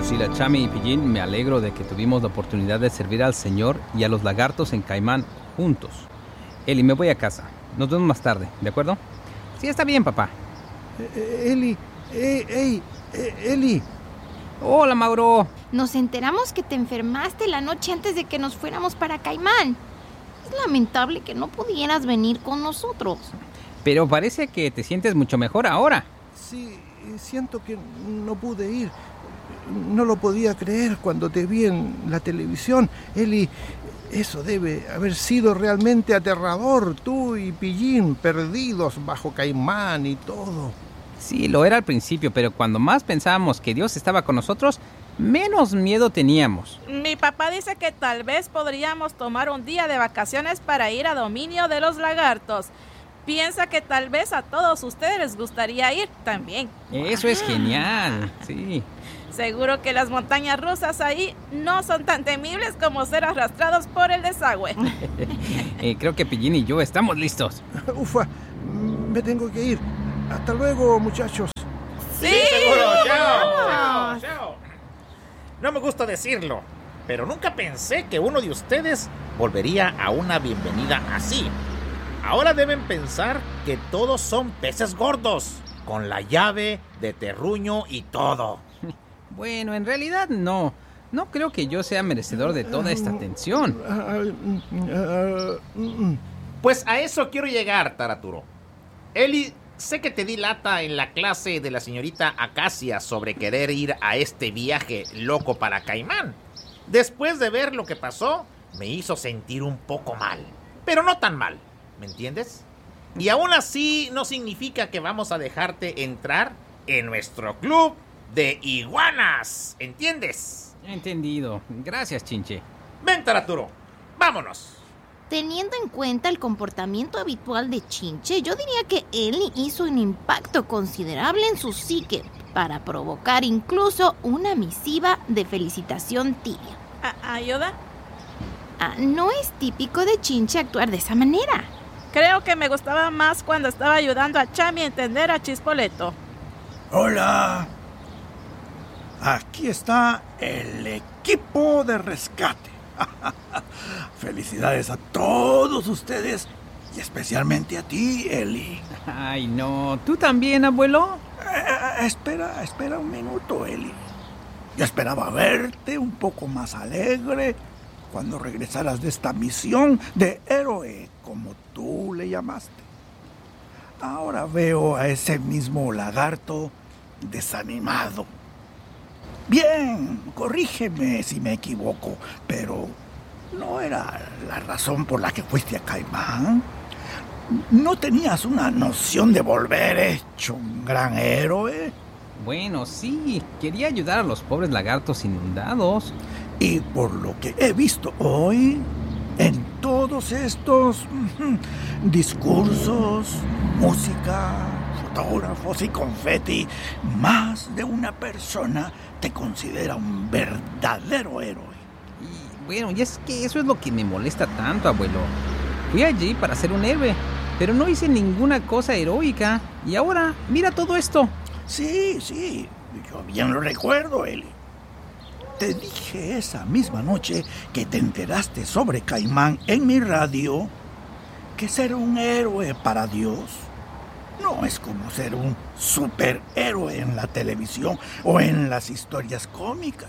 Lucila, Chami y Pillín, me alegro de que tuvimos la oportunidad de servir al Señor y a los lagartos en Caimán juntos. Eli, me voy a casa. Nos vemos más tarde, ¿de acuerdo? Sí, está bien, papá. Eli, Eli. Hola, Mauro. Nos enteramos que te enfermaste la noche antes de que nos fuéramos para Caimán. Es lamentable que no pudieras venir con nosotros. Pero parece que te sientes mucho mejor ahora. Sí, siento que no pude ir. No lo podía creer cuando te vi en la televisión. Eli, eso debe haber sido realmente aterrador. Tú y Pillín perdidos bajo Caimán y todo. Sí, lo era al principio, pero cuando más pensábamos que Dios estaba con nosotros, menos miedo teníamos. Mi papá dice que tal vez podríamos tomar un día de vacaciones para ir a dominio de los lagartos. Piensa que tal vez a todos ustedes les gustaría ir también. Eso es genial, sí. Seguro que las montañas rusas ahí no son tan temibles como ser arrastrados por el desagüe. Creo que Pillín y yo estamos listos. Ufa, me tengo que ir. Hasta luego, muchachos. ¡Sí! Seguro. Chao. No me gusta decirlo, pero nunca pensé que uno de ustedes volvería a una bienvenida así. Ahora deben pensar que todos son peces gordos, con la llave de terruño y todo. Bueno, en realidad no. No creo que yo sea merecedor de toda esta atención. Pues a eso quiero llegar, Taraturo. Eli, sé que te di lata en la clase de la señorita Acacia sobre querer ir a este viaje loco para Caimán. Después de ver lo que pasó, me hizo sentir un poco mal. Pero no tan mal, ¿me entiendes? Y aún así no significa que vamos a dejarte entrar en nuestro club de iguanas, ¿entiendes? Entendido. Gracias, Chinche. Ven, Taraturo, vámonos. Teniendo en cuenta el comportamiento habitual de Chinche, yo diría que él hizo un impacto considerable en su psique para provocar incluso una misiva de felicitación tibia. ¿Ayuda? No es típico de Chinche actuar de esa manera. Creo que me gustaba más cuando estaba ayudando a Chami a entender a Chispoleto. Hola. Aquí está el equipo de rescate. Felicidades a todos ustedes y especialmente a ti, Eli. Ay, no. ¿Tú también, abuelo? Espera un minuto, Eli. Yo esperaba verte un poco más alegre cuando regresaras de esta misión de héroe, como tú le llamaste. Ahora veo a ese mismo lagarto desanimado. Bien, corrígeme si me equivoco, pero ¿no era la razón por la que fuiste a Caimán? ¿No tenías una noción de volver hecho un gran héroe? Bueno, sí. Quería ayudar a los pobres lagartos inundados. Y por lo que he visto hoy, en todos estos discursos, música, fotógrafos y confeti, más de una persona te considera un verdadero héroe. Y bueno, y es que eso es lo que me molesta tanto, abuelo. Fui allí para ser un héroe, pero no hice ninguna cosa heroica. Y ahora, mira todo esto. Sí, yo bien lo recuerdo, Eli. Te dije esa misma noche que te enteraste sobre Caimán en mi radio que ser un héroe para Dios no es como ser un superhéroe en la televisión o en las historias cómicas.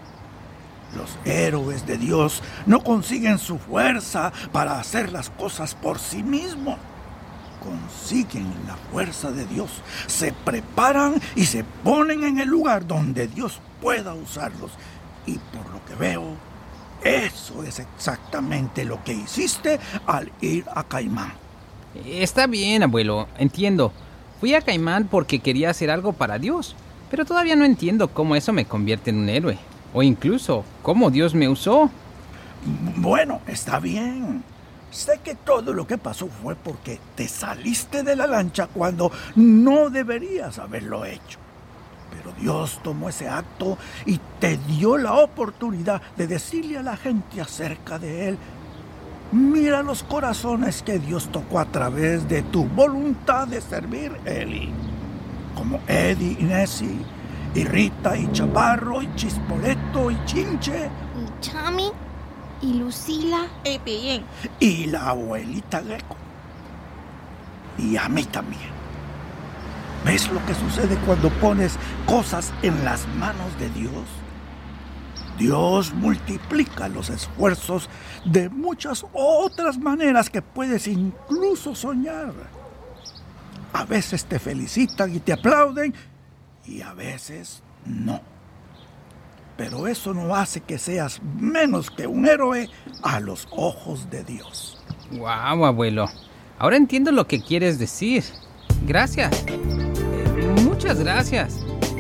Los héroes de Dios no consiguen su fuerza para hacer las cosas por sí mismos. Consiguen la fuerza de Dios, se preparan y se ponen en el lugar donde Dios pueda usarlos. Y por lo que veo, eso es exactamente lo que hiciste al ir a Caimán. Está bien, abuelo, entiendo. Fui a Caimán porque quería hacer algo para Dios, pero todavía no entiendo cómo eso me convierte en un héroe. O incluso, cómo Dios me usó. Bueno, está bien. Sé que todo lo que pasó fue porque te saliste de la lancha cuando no deberías haberlo hecho. Pero Dios tomó ese acto y te dio la oportunidad de decirle a la gente acerca de Él. Mira los corazones que Dios tocó a través de tu voluntad de servir, Eli. Como Eddie y Nessie, y Rita, y Chaparro, y Chispoleto, y Chinche, Y Chami, y Lucila. Y Pillín. y la abuelita Gecko. Y a mí también. ¿Ves lo que sucede cuando pones cosas en las manos de Dios? Dios multiplica los esfuerzos de muchas otras maneras que puedes incluso soñar. A veces te felicitan y te aplauden, y a veces no. Pero eso no hace que seas menos que un héroe a los ojos de Dios. Wow, abuelo. Ahora entiendo lo que quieres decir. Gracias. Muchas gracias.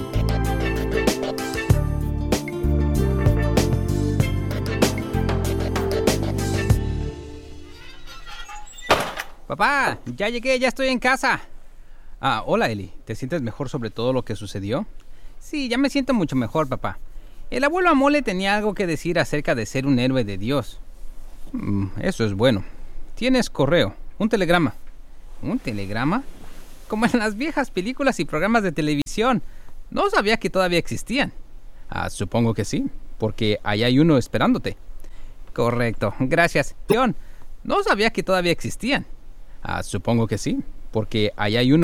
Papá, ya llegué, ya estoy en casa. Hola, Eli. ¿Te sientes mejor sobre todo lo que sucedió? Sí, ya me siento mucho mejor, papá. El abuelo Amole tenía algo que decir acerca de ser un héroe de Dios. Eso es bueno. Tienes correo, un telegrama. ¿Un telegrama? Como en las viejas películas y programas de televisión. No sabía que todavía existían. Supongo que sí, porque ahí hay uno esperándote. Correcto, gracias. León, no sabía que todavía existían. Supongo que sí, porque ahí hay uno